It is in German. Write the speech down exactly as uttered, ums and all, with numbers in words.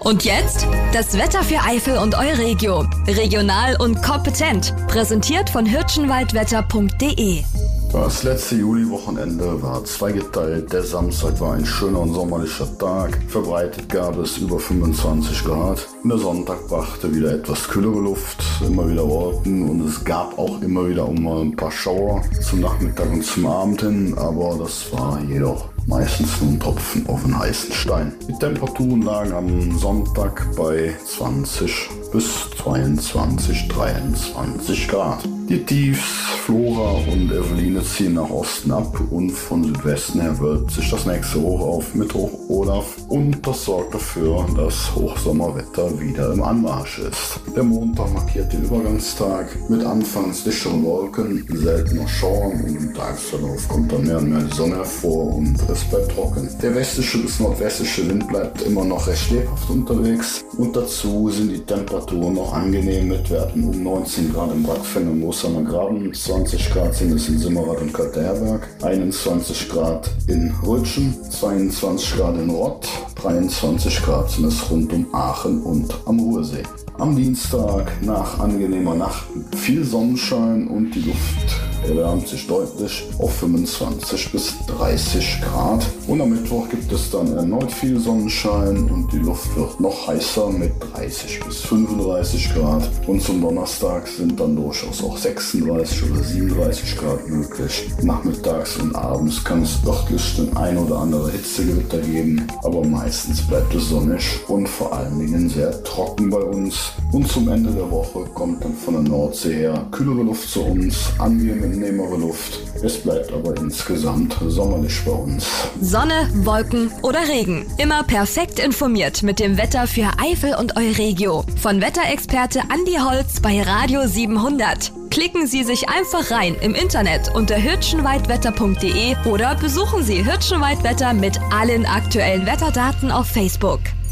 Und jetzt das Wetter für Eifel und Euregio. Regional und kompetent. Präsentiert von hirschenwaldwetter punkt de. Das letzte Juliwochenende war zweigeteilt. Der Samstag war ein schöner und sommerlicher Tag. Verbreitet gab es über fünfundzwanzig Grad. Und der Sonntag brachte wieder etwas kühlere Luft, immer wieder Wolken und es gab auch immer wieder um mal ein paar Schauer zum Nachmittag und zum Abend hin. Aber das war jedoch meistens nur ein Tropfen auf einen heißen Stein. Die Temperaturen lagen am Sonntag bei zwanzig bis zweiundzwanzig, dreiundzwanzig Grad. Die Tiefs, Flora und Eveline ziehen nach Osten ab und von Südwesten her wölbt sich das nächste Hoch auf mit Hoch Olaf und das sorgt dafür, dass Hochsommerwetter wieder im Anmarsch ist. Der Montag markiert den Übergangstag mit anfangs dichteren Wolken, seltener Schauern und im Tagesverlauf kommt dann mehr und mehr die Sonne hervor und es bleibt trocken. Der westliche bis nordwestliche Wind bleibt immer noch recht lebhaft unterwegs und dazu sind die Temperaturen noch angenehm mit Werten um neunzehn Grad im Brackfenn und Mooshammer Graben, zwanzig Grad sind es in Simmerath und Kalteherberg, einundzwanzig Grad in Rütschen, zweiundzwanzig Grad in Rott, dreiundzwanzig Grad sind es rund um Aachen und am Ruhrsee. Am Dienstag nach angenehmer Nacht viel Sonnenschein und die Luft erwärmt sich deutlich auf fünfundzwanzig bis dreißig Grad. Und am Mittwoch gibt es dann erneut viel Sonnenschein und die Luft wird noch heißer mit dreißig bis fünfunddreißig Grad. Und zum Donnerstag sind dann durchaus auch sechsunddreißig oder siebenunddreißig Grad möglich. Nachmittags und abends kann es örtlich den ein oder andere Hitzegewitter geben, aber meistens bleibt es sonnig und vor allen Dingen sehr trocken bei uns. Und zum Ende der Woche kommt dann von der Nordsee her kühlere Luft zu uns, angenehmere Luft. Es bleibt aber insgesamt sommerlich bei uns. Sonne, Wolken oder Regen. Immer perfekt informiert mit dem Wetter für Eifel und Euregio. Von Wetterexperte Andi Holz bei Radio siebenhundert. Klicken Sie sich einfach rein im Internet unter hirschenwaldwetter punkt de oder besuchen Sie Hirschenwaldwetter mit allen aktuellen Wetterdaten auf Facebook.